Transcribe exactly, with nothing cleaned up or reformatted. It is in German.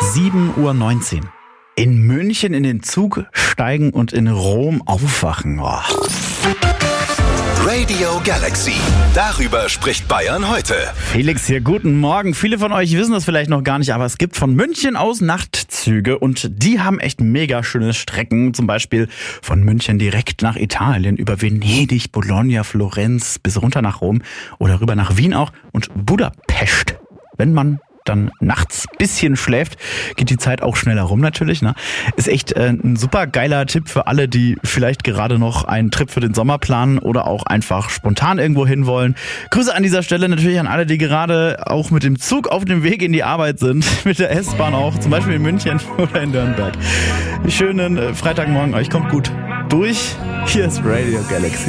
sieben Uhr neunzehn. In München in den Zug steigen und in Rom aufwachen. Oh. Radio Galaxy. Darüber spricht Bayern heute. Felix hier, guten Morgen. Viele von euch wissen das vielleicht noch gar nicht, aber es gibt von München aus Nachtzüge und die haben echt mega schöne Strecken. Zum Beispiel von München direkt nach Italien, über Venedig, Bologna, Florenz bis runter nach Rom oder rüber nach Wien auch und Budapest. Wenn man dann nachts bisschen schläft, geht die Zeit auch schneller rum natürlich. Ne? Ist echt äh, ein super geiler Tipp für alle, die vielleicht gerade noch einen Trip für den Sommer planen oder auch einfach spontan irgendwo hin wollen. Grüße an dieser Stelle natürlich an alle, die gerade auch mit dem Zug auf dem Weg in die Arbeit sind, mit der S-Bahn auch, zum Beispiel in München oder in Nürnberg. Schönen äh, Freitagmorgen euch, kommt gut durch. Hier ist Radio Galaxy.